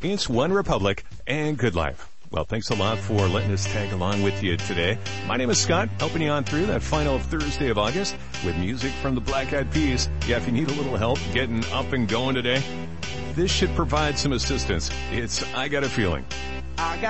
It's One Republic and Good Life. Well, thanks a lot for letting us tag along with you today. My name is Scott, helping you on through that final Thursday of August with music from the Black Eyed Peas. Yeah, if you need a little help getting up and going today, this should provide some assistance. It's I Got a Feeling. I got